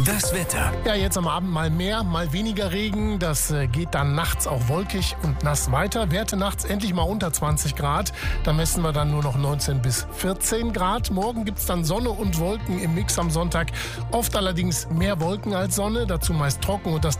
Das Wetter. Ja, jetzt am Abend mal mehr, mal weniger Regen. Das geht dann nachts auch wolkig und nass weiter. Werte nachts endlich mal unter 20 Grad. Da messen wir dann nur noch 19 bis 14 Grad. Morgen gibt's dann Sonne und Wolken im Mix am Sonntag. Oft allerdings mehr Wolken als Sonne. Dazu meist trocken und das